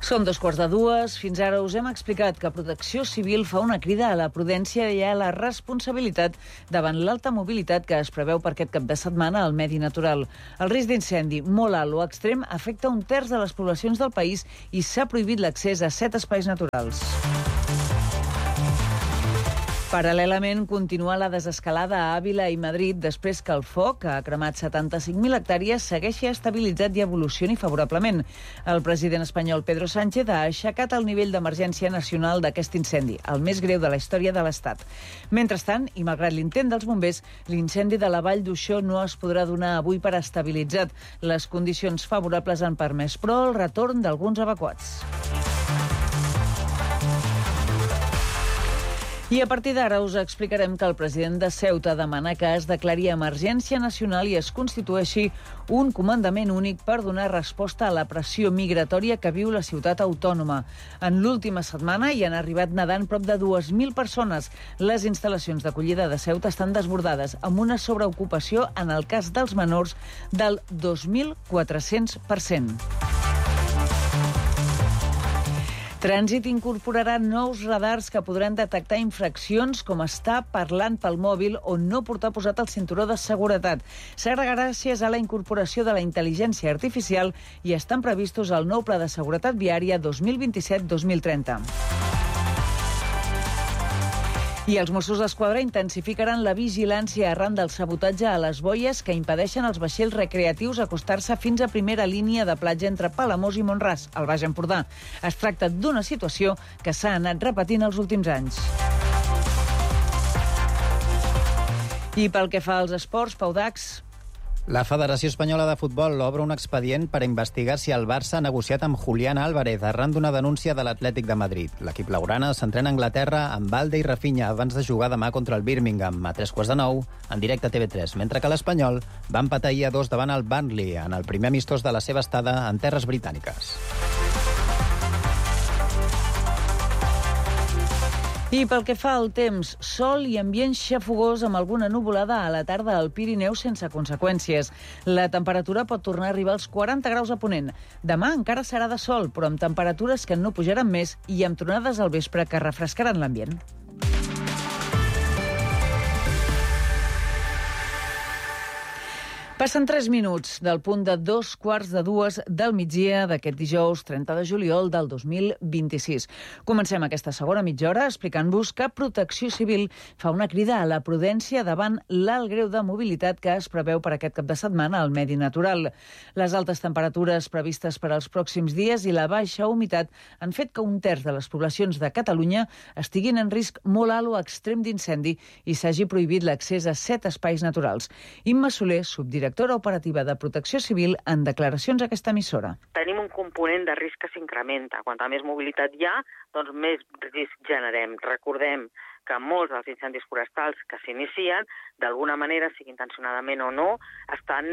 Són 2:15. Fins ara us hem explicat que Protecció Civil fa una crida a la prudència i a la responsabilitat davant l'alta mobilitat que es preveu per aquest cap de setmana al medi natural. El risc d'incendi molt alt o extrem afecta un terç de les poblacions del país i s'ha prohibit l'accés a 7 espais naturals. Paral·lelament, continua la desescalada a Àvila i Madrid després que el foc, que ha cremat 75.000 hectàrees, segueixi estabilitzat i evolucioni favorablement. El president espanyol Pedro Sánchez ha aixecat el nivell d'emergència nacional d'aquest incendi, el més greu de la història de l'Estat. Mentrestant, i malgrat l'intent dels bombers, l'incendi de la Vall d'Uixó no es podrà donar avui per estabilitzat. Les condicions favorables han permès, però, el retorn d'alguns evacuats. I a partir d'ara us explicarem que el president de Ceuta demana que es declari emergència nacional i es constitueixi un comandament únic per donar resposta a la pressió migratòria que viu la ciutat autònoma. En l'última setmana hi han arribat nedant prop de 2.000 persones. Les instal·lacions d'acollida de Ceuta estan desbordades, amb una sobreocupació en el cas dels menors del 2.400%. Trànsit incorporarà nous radars que podran detectar infraccions com estar parlant pel mòbil o no portar posat el cinturó de seguretat. Serà gràcies a la incorporació de la intel·ligència artificial i estan previstos al nou Pla de Seguretat Viària 2027-2030. I els Mossos d'Esquadra intensificaran la vigilància arran del sabotatge a les boies que impedeixen als vaixells recreatius acostar-se fins a primera línia de platja entre Palamós i Mont-ras, al Baix Empordà. Es tracta d'una situació que s'ha anat repetint els últims anys. I pel que fa als esports, Pau Dax. La Federació Espanyola de Futbol obre un expedient per investigar si el Barça ha negociat amb Julián Álvarez arran d'una denúncia de l'Atlètic de Madrid. L'equip blaugrana s'entrena a Anglaterra amb Valde i Rafinha abans de jugar demà contra el Birmingham a 9:15 en directe a TV3, mentre que l'Espanyol va empatar ahir a 2 davant el Burnley en el primer amistós de la seva estada en terres britàniques. I pel que fa al temps, sol i ambient xafogós amb alguna nuvolada a la tarda al Pirineu sense conseqüències. La temperatura pot tornar a arribar als 40 graus a Ponent. Demà encara serà de sol, però amb temperatures que no pujaran més i amb tronades al vespre que refrescaran l'ambient. Passen 3 minuts del punt de 2:15 del migdia d'aquest dijous 30 de juliol del 2026. Comencem aquesta segona mitja hora explicant-vos que Protecció Civil fa una crida a la prudència davant l'alt greu de mobilitat que es preveu per aquest cap de setmana al medi natural. Les altes temperatures previstes per als pròxims dies i la baixa humitat han fet que un terç de les poblacions de Catalunya estiguin en risc molt alt o extrem d'incendi i s'hagi prohibit l'accés a 7 espais naturals. Imma Soler, subdirectora operativa de Protecció Civil, en declaracions a aquesta emissora. Tenim un component de risc que s'incrementa. Quanta més mobilitat hi ha, doncs més risc generem. Recordem que molts dels incendis forestals que s'inicien, d'alguna manera, sigui intencionadament o no, estan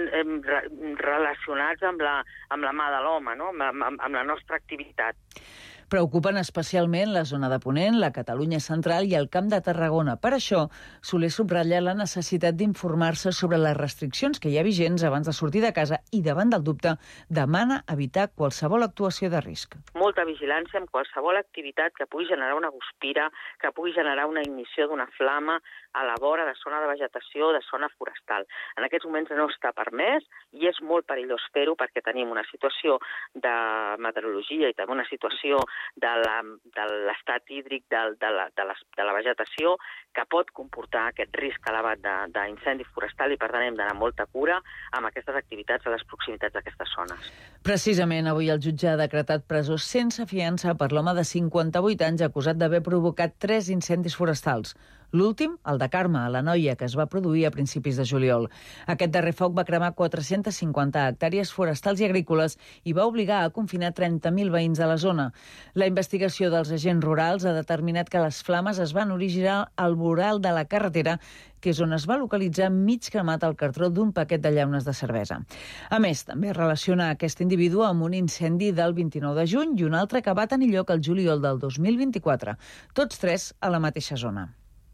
relacionats amb la mà de l'home, no? amb la nostra activitat. Preocupen especialment la zona de Ponent, la Catalunya central i el Camp de Tarragona. Per això, Soler subratlla la necessitat d'informar-se sobre les restriccions que hi ha vigents abans de sortir de casa i, davant del dubte, demana evitar qualsevol actuació de risc. Molta vigilància amb qualsevol activitat que pugui generar una guspira, que pugui generar una ignició d'una flama a la vora de zona de vegetació, de zona forestal. En aquests moments no està permès i és molt perillós fer-ho perquè tenim una situació de meteorologia i també una situació de l'estat hídric de la vegetació que pot comportar aquest risc elevat d'incendi forestal i, per tant, hem d'anar amb molta cura amb aquestes activitats a les proximitats d'aquestes zones. Precisament avui el jutge ha decretat presó sense fiança per l'home de 58 anys acusat d'haver provocat 3 incendis forestals. L'últim, el de Carme, a l'Anoia, que es va produir a principis de juliol. Aquest darrer foc va cremar 450 hectàrees forestals i agrícoles i va obligar a confinar 30.000 veïns de la zona. La investigació dels agents rurals ha determinat que les flames es van originar al voral de la carretera, que és on es va localitzar mig cremat el cartró d'un paquet de llaunes de cervesa. A més, també relaciona aquest individu amb un incendi del 29 de juny i un altre que va tenir lloc el juliol del 2024, tots 3 a la mateixa zona.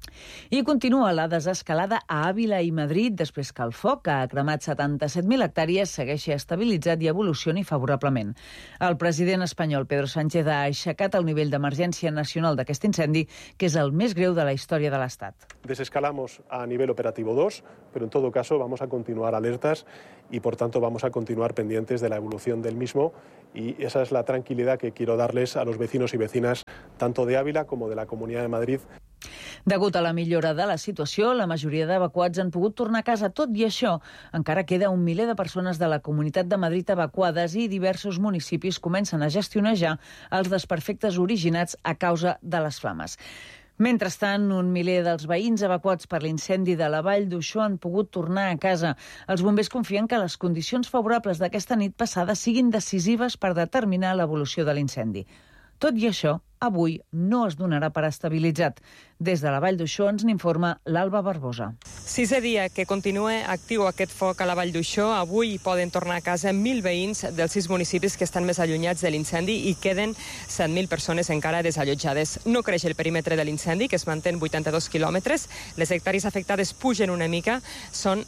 I continua la desescalada a Àvila i Madrid després que el foc, que ha cremat 77.000 hectàrees, segueixi estabilitzat i evolucioni favorablement. El president espanyol Pedro Sánchez ha aixecat el nivell d'emergència nacional d'aquest incendi, que és el més greu de la història de l'Estat. Desescalamos a nivel operativo 2, pero en todo caso vamos a continuar alertas y por tanto vamos a continuar pendientes de la evolución del mismo, y esa es la tranquilidad que quiero darles a los vecinos y vecinas tanto de Ávila como de la Comunidad de Madrid. Degut a la millora de la situació, la majoria d'evacuats han pogut tornar a casa. Tot i això, encara queda 1 miler de persones de la Comunitat de Madrid evacuades i diversos municipis comencen a gestionar ja els desperfectes originats a causa de les flames. Mentrestant, 1 miler dels veïns evacuats per l'incendi de la Vall d'Uixó han pogut tornar a casa. Els bombers confien que les condicions favorables d'aquesta nit passada siguin decisives per determinar l'evolució de l'incendi. Tot i això, avui no es donarà per estabilitzat. Des de la Vall d'Uixó ens n'informa l'Alba Barbosa. 6è dia que continua actiu aquest foc a la Vall d'Uixó. Avui poden tornar a casa 1.000 veïns dels 6 municipis que estan més allunyats de l'incendi i queden 7.000 persones encara desallotjades. No creix el perímetre de l'incendi, que es manté en 82 quilòmetres. Les hectàrees afectades pugen una mica, són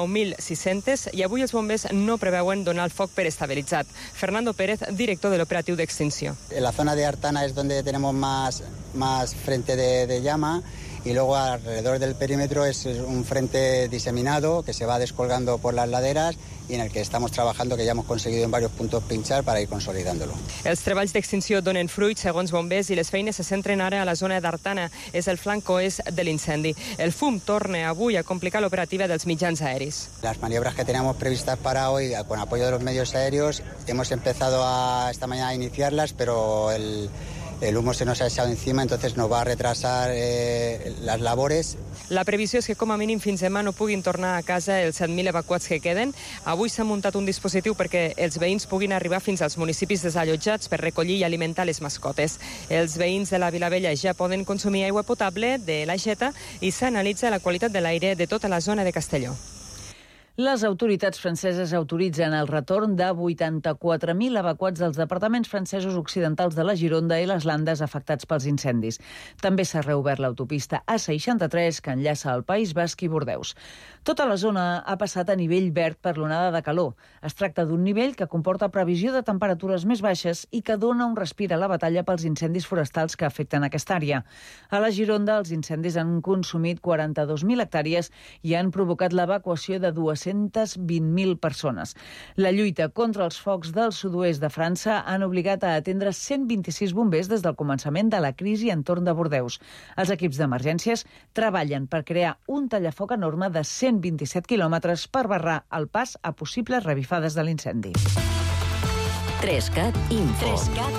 9.600, i avui els bombers no preveuen donar el foc per estabilitzat. Fernando Pérez, director de l'operatiu d'extinció. En la zona de Artana es donde tenemos más frente de llama, y luego alrededor del perímetro es un frente diseminado que se va descolgando por las laderas y en el que estamos trabajando, que ya hemos conseguido en varios puntos pinchar para ir consolidándolo. Els treballs d'extinció donen fruit, segons bombers, i les feines se centren ara a la zona d'Artana, és el flanc oest de l'incendi. El fum torna avui a complicar l'operativa dels mitjans aeris. Las maniobras que teníamos previstas para hoy, con apoyo de los medios aéreos, hemos empezado esta mañana a iniciarlas, pero el humo se nos ha echado encima, entonces nos va a retrasar las labores. La previsió és que com a mínim fins demà no puguin tornar a casa els 7.000 evacuats que queden. Avui s'ha muntat un dispositiu perquè els veïns puguin arribar fins als municipis desallotjats per recollir i alimentar les mascotes. Els veïns de la Vilavella ja poden consumir aigua potable de l'Aixeta i s'analitza la qualitat de l'aire de tota la zona de Castelló. Les autoritats franceses autoritzen el retorn de 84.000 evacuats dels departaments francesos occidentals de la Gironda i les Landes afectats pels incendis. També s'ha reobert l'autopista A63 que enllaça el País Basc i Bordeus. Tota la zona ha passat a nivell verd per l'onada de calor. Es tracta d'un nivell que comporta previsió de temperatures més baixes i que dona un respir a la batalla pels incendis forestals que afecten aquesta àrea. A la Gironda, els incendis han consumit 42.000 hectàrees i han provocat l'evacuació de 220.000 persones. La lluita contra els focs del sud-oest de França han obligat a atendre 126 bombers des del començament de la crisi entorn de Bordeus. Els equips d'emergències treballen per crear un tallafoc enorme de 127 quilòmetres per barrar el pas a possibles revifades de l'incendi. 3CAT Info.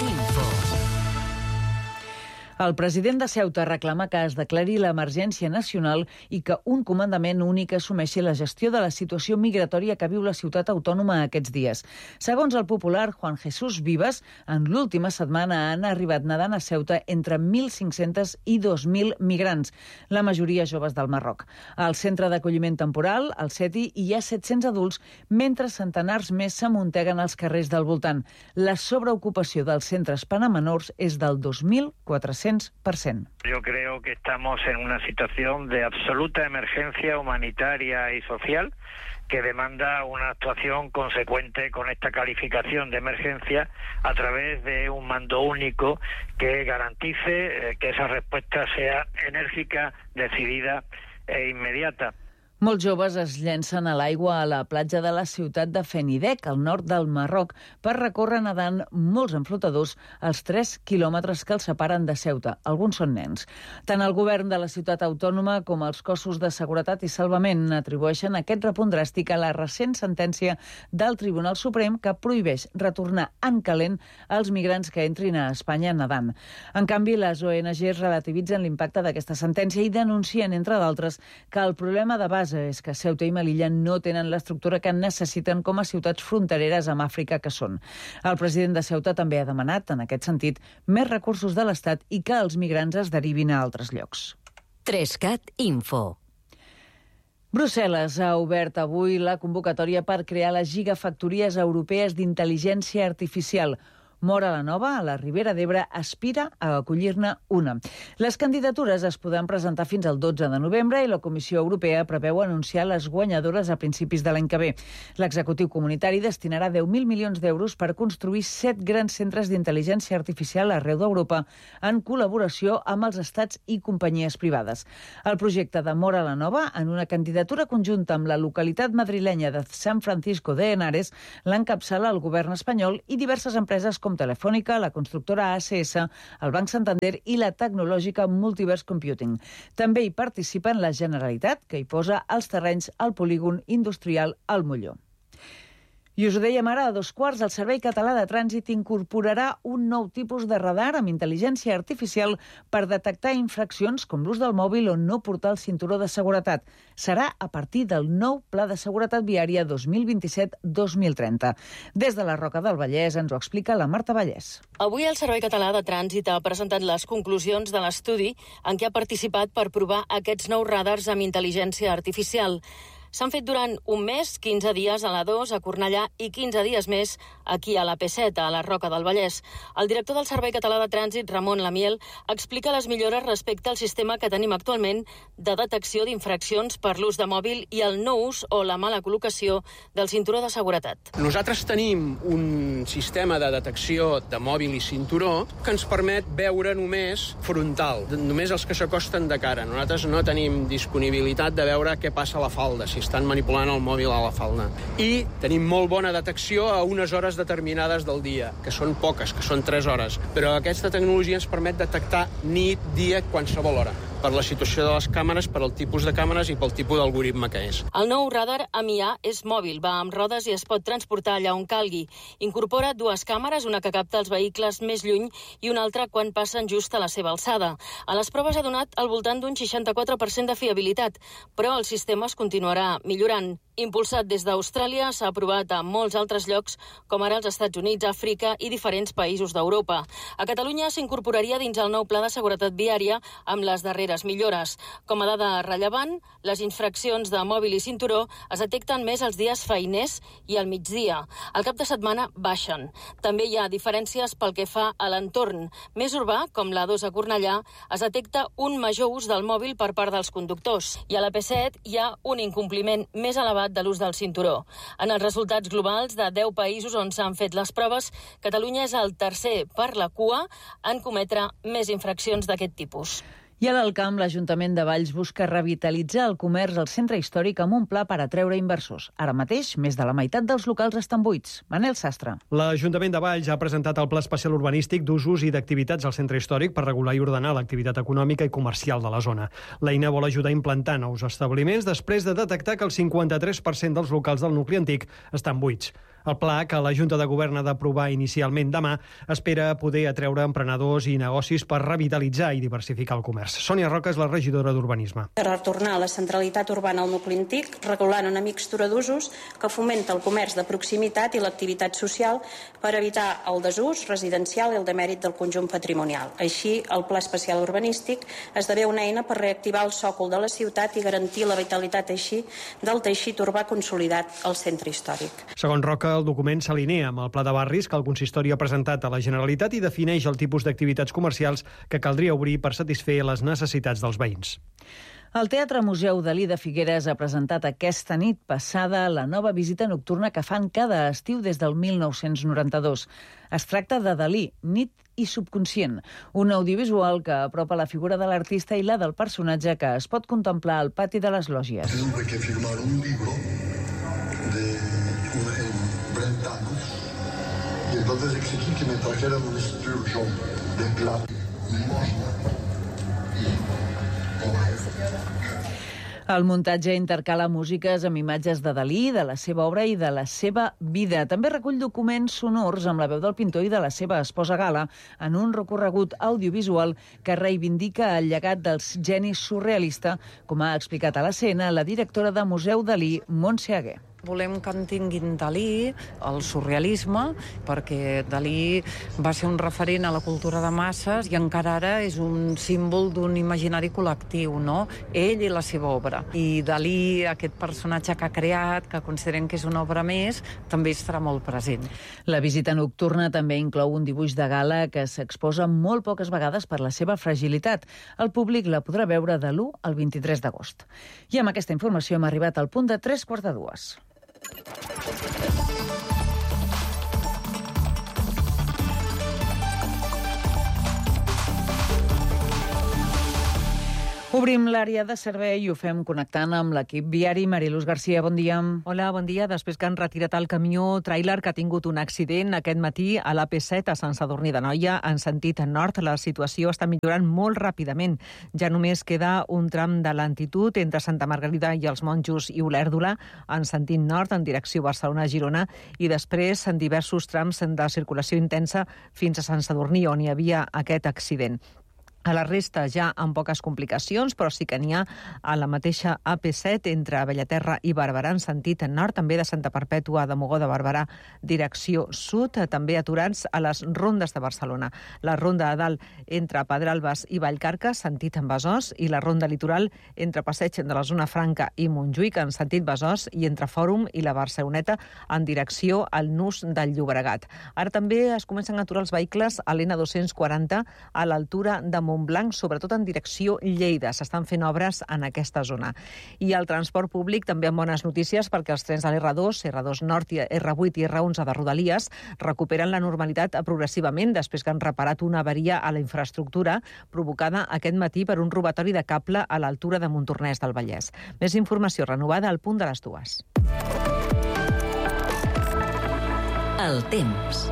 El president de Ceuta reclama que es declari l'emergència nacional i que un comandament únic assumeixi la gestió de la situació migratòria que viu la ciutat autònoma aquests dies. Segons el popular Juan Jesús Vives, en l'última setmana han arribat nedant a Ceuta entre 1.500 i 2.000 migrants, la majoria joves del Marroc. Al centre d'acolliment temporal, al CETI, hi ha 700 adults, mentre centenars més s'amunteguen als carrers del voltant. La sobreocupació dels centres per a menors és del 2.400%. Yo creo que estamos en una situación de absoluta emergencia humanitaria y social que demanda una actuación consecuente con esta calificación de emergencia a través de un mando único que garantice que esa respuesta sea enérgica, decidida e inmediata. Molts joves es llencen a l'aigua a la platja de la ciutat de Fenidec, al nord del Marroc, per recórrer nedant molts enflotadors als 3 quilòmetres que els separen de Ceuta. Alguns són nens. Tant el govern de la ciutat autònoma com els cossos de seguretat i salvament atribueixen aquest repunt dràstic a la recent sentència del Tribunal Suprem que prohibeix retornar en calent als migrants que entrin a Espanya nedant. En canvi, les ONGs relativitzen l'impacte d'aquesta sentència i denuncien, entre d'altres, que el problema de base és que Ceuta i Melilla no tenen l'estructura que necessiten com a ciutats frontereres amb Àfrica que són. El president de Ceuta també ha demanat, en aquest sentit, més recursos de l'Estat i que els migrants es derivin a altres llocs. 3CAT Info. Brussel·les ha obert avui la convocatòria per crear les gigafactories europees d'intel·ligència artificial. Móra la Nova, a la Ribera d'Ebre, aspira a acollir-ne una. Les candidatures es podran presentar fins al 12 de novembre i la Comissió Europea preveu anunciar les guanyadores a principis de l'any que ve. L'executiu comunitari destinarà 10.000 milions d'euros per construir 7 grans centres d'intel·ligència artificial arreu d'Europa en col·laboració amb els estats i companyies privades. El projecte de Móra la Nova, en una candidatura conjunta amb la localitat madrilenya de San Francisco de Henares, l'encapçala el govern espanyol i diverses empreses com Telefònica, la constructora ACS, el Banc Santander i la tecnològica Multiverse Computing. També hi participen la Generalitat, que hi posa els terrenys al polígon industrial al Molló. I us ho dèiem ara, a 2:15, el Servei Català de Trànsit incorporarà un nou tipus de radar amb intel·ligència artificial per detectar infraccions com l'ús del mòbil o no portar el cinturó de seguretat. Serà a partir del nou Pla de Seguretat Viària 2027-2030. Des de la Roca del Vallès ens ho explica la Marta Vallès. Avui el Servei Català de Trànsit ha presentat les conclusions de l'estudi en què ha participat per provar aquests nous radars amb intel·ligència artificial. S'han fet durant un mes, 15 dies a l'A2, a Cornellà, i 15 dies més aquí a la P7, a la Roca del Vallès. El director del Servei Català de Trànsit, Ramon Lamiel, explica les millores respecte al sistema que tenim actualment de detecció d'infraccions per l'ús de mòbil i el no ús o la mala col·locació del cinturó de seguretat. Nosaltres tenim un sistema de detecció de mòbil i cinturó que ens permet veure només frontal, només els que s'acosten de cara. Nosaltres no tenim disponibilitat de veure què passa a la falda, si estan manipulant el mòbil a la falda. I tenim molt bona detecció a unes hores determinades del dia, que són poques, que són 3 hores. Però aquesta tecnologia ens permet detectar nit, dia, qualsevol hora, per la situació de les càmeres, per el tipus de càmeres i pel tipus d'algoritme que és. El nou radar AMIA és mòbil, va amb rodes i es pot transportar allà on calgui. Incorpora 2 càmeres, una que capta els vehicles més lluny i una altra quan passen just a la seva alçada. A les proves ha donat al voltant d'un 64% de fiabilitat, però el sistema es continuarà millorant. Impulsat des d'Austràlia, s'ha aprovat a molts altres llocs, com ara els Estats Units, Àfrica i diferents països d'Europa. A Catalunya s'incorporaria dins el nou Pla de Seguretat Viària amb les darreres millores. Com a dada rellevant, les infraccions de mòbil i cinturó es detecten més els dies feiners i al migdia. Al cap de setmana baixen. També hi ha diferències pel que fa a l'entorn. Més urbà, com l'A2 a Cornellà, es detecta un major ús del mòbil per part dels conductors. I a la P7 hi ha un incompliment més elevat de l'ús del cinturó. En els resultats globals de 10 països on s'han fet les proves, Catalunya és el tercer per la cua en cometre més infraccions d'aquest tipus. I a l'Alcamp, l'Ajuntament de Valls busca revitalitzar el comerç al centre històric amb un pla per atreure inversors. Ara mateix, més de la meitat dels locals estan buits. Manel Sastre. L'Ajuntament de Valls ha presentat el Pla Especial Urbanístic d'usos i d'activitats al centre històric per regular i ordenar l'activitat econòmica i comercial de la zona. L'eina vol ajudar a implantar nous establiments després de detectar que el 53% dels locals del nucli antic estan buits. El pla, que la Junta de Govern ha d'aprovar inicialment demà, espera poder atreure emprenedors i negocis per revitalitzar i diversificar el comerç. Sònia Roca és la regidora d'Urbanisme. Per retornar la centralitat urbana al nucli antic, regulant una mixtura d'usos que fomenta el comerç de proximitat i l'activitat social per evitar el desús residencial i el demèrit del conjunt patrimonial. Així, el Pla Especial Urbanístic esdevé una eina per reactivar el sòcol de la ciutat i garantir la vitalitat així del teixit urbà consolidat al centre històric. Segons Roca, el document s'alinea amb el Pla de Barris que el consistori ha presentat a la Generalitat i defineix el tipus d'activitats comercials que caldria obrir per satisfer les necessitats dels veïns. El Teatre Museu Dalí de Figueres ha presentat aquesta nit passada la nova visita nocturna que fan cada estiu des del 1992. Es tracta de Dalí, nit i subconscient, un audiovisual que apropa la figura de l'artista i la del personatge que es pot contemplar al pati de les lògies. Tuve que firmar un libro y entonces exigí que me trajeran un esturgeon de plata, limosna y El muntatge intercala músiques amb imatges de Dalí, de la seva obra i de la seva vida. També recull documents sonors amb la veu del pintor i de la seva esposa Gala en un recorregut audiovisual que reivindica el llegat dels genis surrealista, com ha explicat a l'Escena la directora de Museu Dalí, Montse Aguer. Volem que entenguin Dalí, el surrealisme, perquè Dalí va ser un referent a la cultura de masses i encara ara és un símbol d'un imaginari col·lectiu, no? Ell i la seva obra. I Dalí, aquest personatge que ha creat, que considerem que és una obra més, també estarà molt present. La visita nocturna també inclou un dibuix de gala que s'exposa molt poques vegades per la seva fragilitat. El públic la podrà veure de l'1 al 23 d'agost. I amb aquesta informació hem arribat al punt de 3:45. Obrim l'àrea de servei i ho fem connectant amb l'equip viari. Mariluz Garcia, bon dia. Hola, bon dia. Després que han retirat el camió tràiler que ha tingut un accident aquest matí a l'AP7 a Sant Sadurní d'Anoia, en sentit nord, la situació està millorant molt ràpidament. Ja només queda un tram de lentitud entre Santa Margarida i els Monjos i Olèrdola, en sentit nord, en direcció Barcelona-Girona, i després en diversos trams de circulació intensa fins a Sant Sadurní, on hi havia aquest accident. A la resta ja amb poques complicacions, però sí que n'hi ha a la mateixa AP7 entre Bellaterra i Barberà en sentit nord, també de Santa Perpètua de Mogó de Barberà direcció sud, també aturats a les rondes de Barcelona. La ronda de dalt entre Pedralbes i Vallcarca, sentit en Besòs, i la ronda litoral entre Passeig de la Zona Franca i Montjuïc en sentit Besòs, i entre Fòrum i la Barceloneta en direcció al nus del Llobregat. Ara també es comencen a aturar els vehicles a l'N240 a l'altura de Montblanc, sobretot en direcció Lleida. S'estan fent obres en aquesta zona. I el transport públic també amb bones notícies perquè els trens de l'R2, R2 Nord, R8 i R11 de Rodalies recuperen la normalitat progressivament després que han reparat una avaria a la infraestructura provocada aquest matí per un robatori de cable a l'altura de Montornès del Vallès. Més informació renovada al punt de les 2. El temps.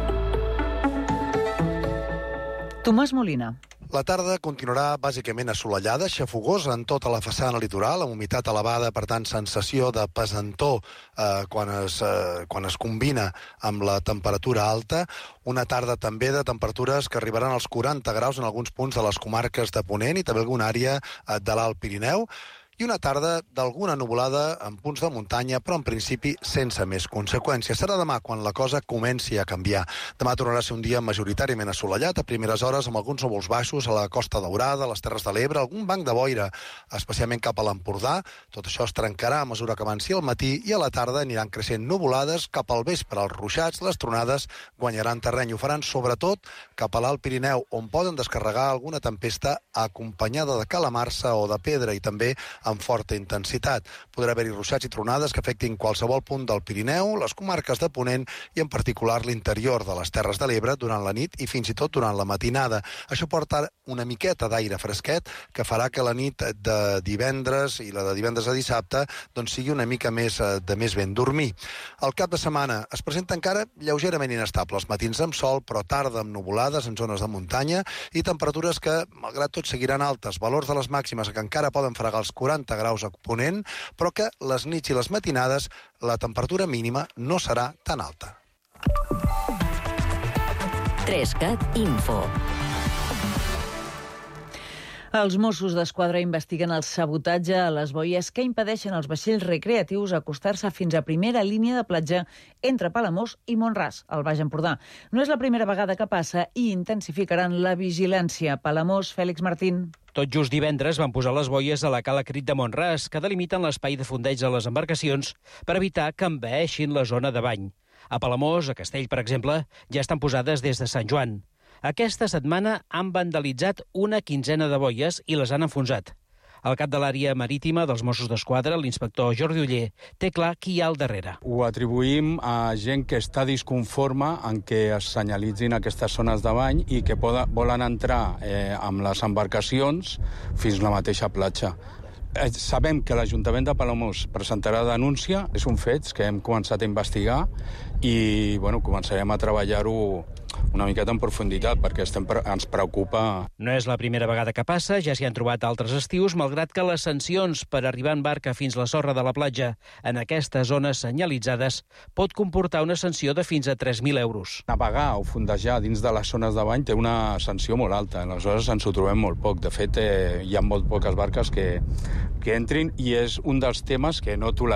Tomàs Molina. La tarda continuarà bàsicament assolellada, xafogosa en tota la façana litoral, amb humitat elevada, per tant, sensació de pesantor quan es combina amb la temperatura alta. Una tarda també de temperatures que arribaran als 40 graus en alguns punts de les comarques de Ponent i també alguna àrea de l'Alt Pirineu. I una tarda d'alguna nuvolada en punts de muntanya, però en principi sense més conseqüències. Serà demà quan la cosa comenci a canviar. Demà tornarà a ser un dia majoritàriament assolellat, a primeres hores amb alguns núvols baixos a la Costa Daurada, a les Terres de l'Ebre, algun banc de boira, especialment cap a l'Empordà. Tot això es trencarà a mesura que avanci al matí i a la tarda aniran creixent nuvolades cap al vespre. Els ruixats, les tronades guanyaran terreny. Ho faran sobretot cap a l'Alt Pirineu, on poden descarregar alguna tempesta acompanyada de calamarsa o de pedra i també amb forta intensitat. Podrà haver-hi ruixats i tronades que afectin qualsevol punt del Pirineu, les comarques de Ponent i en particular l'interior de les Terres de l'Ebre durant la nit i fins i tot durant la matinada. Això porta una miqueta d'aire fresquet que farà que la nit de divendres i la de divendres a dissabte doncs sigui una mica més de més ben dormir. El cap de setmana es presenta encara lleugerament inestable. Els matins amb sol, però tarda amb nuvolades en zones de muntanya i temperatures que, malgrat tot, seguiran altes. Valors de les màximes que encara poden fregar els 40 graus a Ponent, però que les nits i les matinades la temperatura mínima no serà tan alta. 3CAT Info. Els Mossos d'Esquadra investiguen el sabotatge a les boies que impedeixen als vaixells recreatius acostar-se fins a primera línia de platja entre Palamós i Mont-ras, al Baix Empordà. No és la primera vegada que passa i intensificaran la vigilància. Palamós, Fèlix Martín. Tot just divendres van posar les boies a la cala Crit de Mont-ras, que delimiten l'espai de fondeig de les embarcacions per evitar que envaeixin la zona de bany. A Palamós, a Castell, per exemple, ja estan posades des de Sant Joan. Aquesta setmana han vandalitzat una quinzena de boies i les han enfonsat. El cap de l'àrea marítima dels Mossos d'Esquadra, l'inspector Jordi Oller, té clar qui hi ha al darrere. Ho atribuïm a gent que està disconforme en què es senyalitzin aquestes zones de bany i que volen entrar amb les embarcacions fins a la mateixa platja. Sabem que l'Ajuntament de Palamós presentarà denúncia, és un fet que hem començat a investigar i començarem a treballar-ho una miqueta en profunditat, perquè ens preocupa. No és la primera vegada que passa, ja s'hi han trobat altres estius, malgrat que les sancions per arribar en barca fins la sorra de la platja en aquestes zones senyalitzades pot comportar una sanció de fins a 3.000 euros. Navegar o fondejar dins de les zones de bany té una sanció molt alta, aleshores ens ho trobem molt poc. De fet, hi ha molt poques barques que entrin i és un dels temes que no tolerem.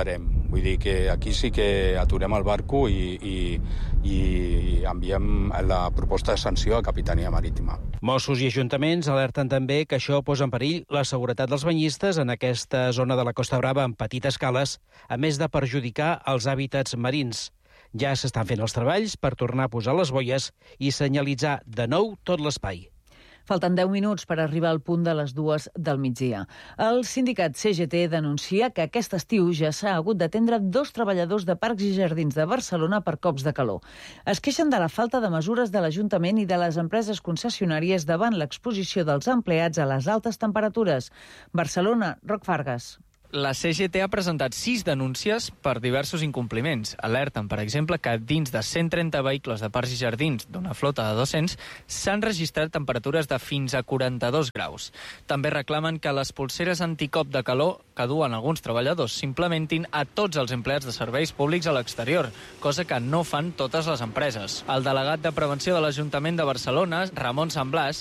Vull dir que aquí sí que aturem el barco i enviem la proposta de sanció a Capitania Marítima. Mossos i ajuntaments alerten també que això posa en perill la seguretat dels banyistes en aquesta zona de la Costa Brava en petites cales, a més de perjudicar els hàbitats marins. Ja s'estan fent els treballs per tornar a posar les boies i senyalitzar de nou tot l'espai. Falten 10 minuts per arribar al punt de les 2 del migdia. El sindicat CGT denuncia que aquest estiu ja s'ha hagut d'atendre 2 treballadors de Parcs i Jardins de Barcelona per cops de calor. Es queixen de la falta de mesures de l'Ajuntament i de les empreses concessionàries davant l'exposició dels empleats a les altes temperatures. Barcelona, Roc Fargas. La CGT ha presentat 6 denúncies per diversos incompliments. Alerten, per exemple, que dins de 130 vehicles de Parcs i Jardins d'una flota de 200 s'han registrat temperatures de fins a 42 graus. També reclamen que les polseres anticop de calor que duen alguns treballadors s'implementin a tots els empleats de serveis públics a l'exterior, cosa que no fan totes les empreses. El delegat de Prevenció de l'Ajuntament de Barcelona, Ramon San Blas,